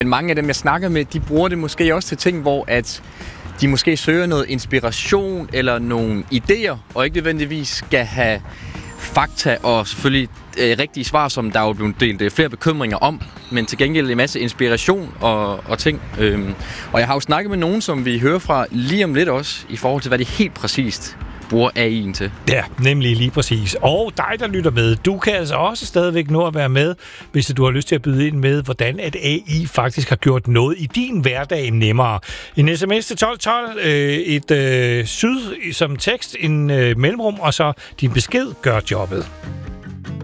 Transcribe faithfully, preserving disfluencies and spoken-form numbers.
Men mange af dem, jeg snakker med, de bruger det måske også til ting, hvor at de måske søger noget inspiration eller nogle idéer, og ikke nødvendigvis skal have fakta og selvfølgelig øh, rigtige svar, som der er jo blevet delt øh, flere bekymringer om, men til gengæld en masse inspiration og, og ting. Øhm, og jeg har jo snakket med nogen, som vi hører fra lige om lidt også, i forhold til, hvad det helt præcist bruger A I'en til. Ja, nemlig lige præcis. Og dig, der lytter med, du kan altså også stadigvæk nå at være med, hvis du har lyst til at byde ind med, hvordan at A I faktisk har gjort noget i din hverdag nemmere. En sms til tolv tolv, øh, et øh, syd som tekst, en øh, mellemrum, og så din besked gør jobbet.